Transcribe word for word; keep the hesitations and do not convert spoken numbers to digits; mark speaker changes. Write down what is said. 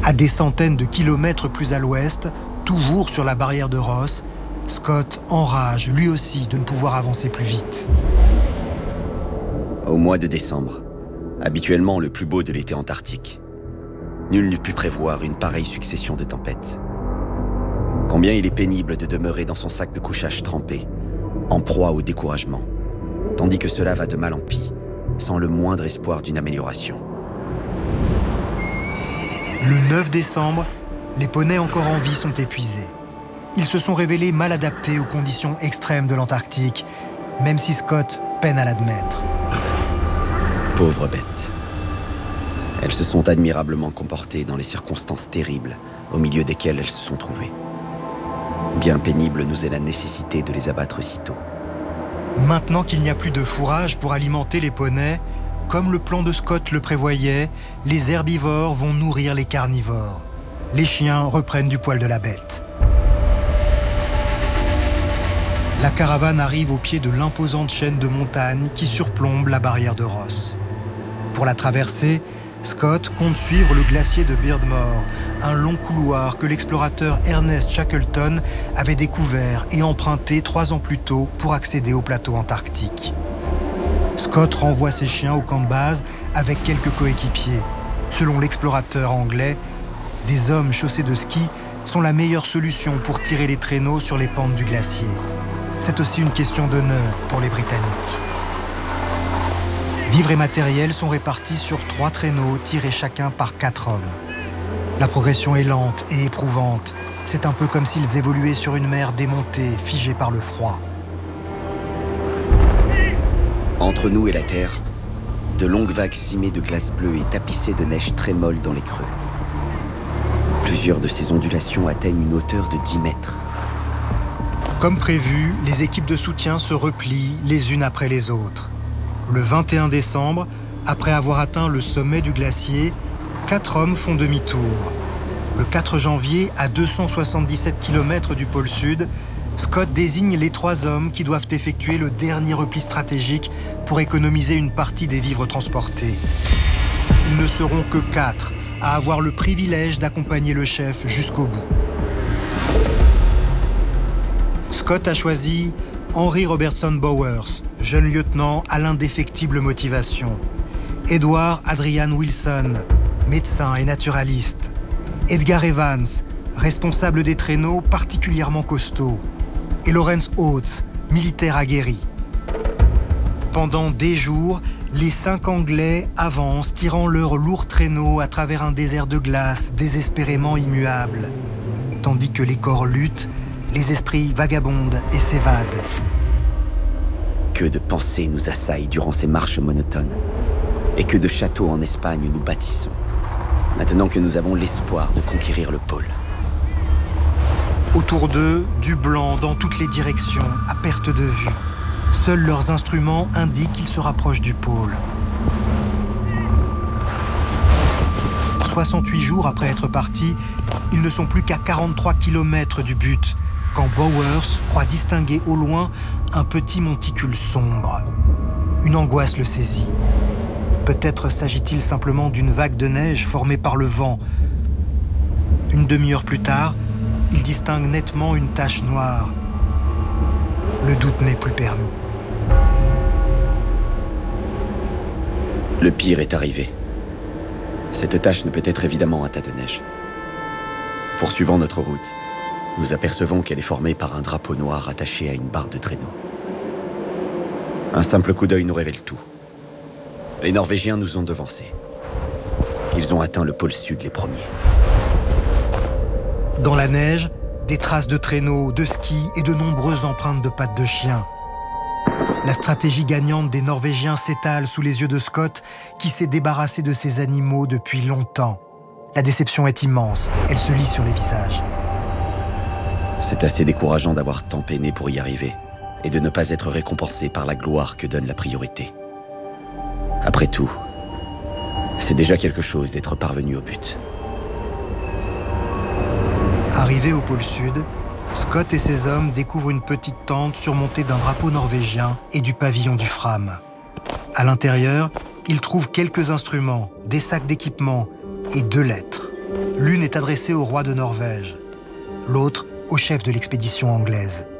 Speaker 1: À des centaines de kilomètres plus à l'ouest, toujours sur la barrière de Ross, Scott enrage lui aussi de ne pouvoir avancer plus vite.
Speaker 2: Au mois de décembre, habituellement le plus beau de l'été antarctique, nul n'eût pu prévoir une pareille succession de tempêtes. Combien il est pénible de demeurer dans son sac de couchage trempé, en proie au découragement, tandis que cela va de mal en pis, sans le moindre espoir d'une amélioration.
Speaker 1: Le neuf décembre, les poneys encore en vie sont épuisés. Ils se sont révélés mal adaptés aux conditions extrêmes de l'Antarctique, même si Scott peine à l'admettre.
Speaker 2: Pauvres bêtes. Elles se sont admirablement comportées dans les circonstances terribles au milieu desquelles elles se sont trouvées. Bien pénible nous est la nécessité de les abattre sitôt.
Speaker 1: Maintenant qu'il n'y a plus de fourrage pour alimenter les poneys, comme le plan de Scott le prévoyait, les herbivores vont nourrir les carnivores. Les chiens reprennent du poil de la bête. La caravane arrive au pied de l'imposante chaîne de montagnes qui surplombe la barrière de Ross. Pour la traverser, Scott compte suivre le glacier de Beardmore, un long couloir que l'explorateur Ernest Shackleton avait découvert et emprunté trois ans plus tôt pour accéder au plateau antarctique. Scott renvoie ses chiens au camp de base avec quelques coéquipiers. Selon l'explorateur anglais, des hommes chaussés de ski sont la meilleure solution pour tirer les traîneaux sur les pentes du glacier. C'est aussi une question d'honneur pour les Britanniques. Vivres et matériel sont répartis sur trois traîneaux tirés chacun par quatre hommes. La progression est lente et éprouvante. C'est un peu comme s'ils évoluaient sur une mer démontée, figée par le froid.
Speaker 2: Entre nous et la terre, de longues vagues cimées de glace bleue et tapissées de neige très molle dans les creux. Plusieurs de ces ondulations atteignent une hauteur de dix mètres.
Speaker 1: Comme prévu, les équipes de soutien se replient les unes après les autres. Le vingt et un décembre, après avoir atteint le sommet du glacier, quatre hommes font demi-tour. Le quatre janvier, à deux cent soixante-dix-sept kilomètres du pôle sud, Scott désigne les trois hommes qui doivent effectuer le dernier repli stratégique pour économiser une partie des vivres transportés. Ils ne seront que quatre à avoir le privilège d'accompagner le chef jusqu'au bout. Scott a choisi Henry Robertson Bowers, jeune lieutenant à l'indéfectible motivation. Edward Adrian Wilson, médecin et naturaliste. Edgar Evans, responsable des traîneaux particulièrement costauds. Et Lawrence Oates, militaire aguerri. Pendant des jours, les cinq Anglais avancent, tirant leurs lourds traîneaux à travers un désert de glace désespérément immuable. Tandis que les corps luttent, les esprits vagabondent et s'évadent.
Speaker 2: Que de pensées nous assaillent durant ces marches monotones. Et que de châteaux en Espagne nous bâtissons, maintenant que nous avons l'espoir de conquérir le pôle.
Speaker 1: Autour d'eux, du blanc dans toutes les directions, à perte de vue. Seuls leurs instruments indiquent qu'ils se rapprochent du pôle. soixante-huit jours après être partis, ils ne sont plus qu'à quarante-trois kilomètres du but, quand Bowers croit distinguer au loin un petit monticule sombre. Une angoisse le saisit. Peut-être s'agit-il simplement d'une vague de neige formée par le vent. Une demi-heure plus tard, il distingue nettement une tache noire. Le doute n'est plus permis.
Speaker 2: Le pire est arrivé. Cette tache ne peut être évidemment un tas de neige. Poursuivant notre route, nous apercevons qu'elle est formée par un drapeau noir attaché à une barre de traîneau. Un simple coup d'œil nous révèle tout. Les Norvégiens nous ont devancés. Ils ont atteint le pôle sud les premiers.
Speaker 1: Dans la neige, des traces de traîneaux, de skis et de nombreuses empreintes de pattes de chien. La stratégie gagnante des Norvégiens s'étale sous les yeux de Scott, qui s'est débarrassé de ces animaux depuis longtemps. La déception est immense, elle se lit sur les visages.
Speaker 2: C'est assez décourageant d'avoir tant peiné pour y arriver, et de ne pas être récompensé par la gloire que donne la priorité. Après tout, c'est déjà quelque chose d'être parvenu au but.
Speaker 1: Arrivés au pôle sud, Scott et ses hommes découvrent une petite tente surmontée d'un drapeau norvégien et du pavillon du Fram. À l'intérieur, ils trouvent quelques instruments, des sacs d'équipement et deux lettres. L'une est adressée au roi de Norvège, l'autre au chef de l'expédition anglaise.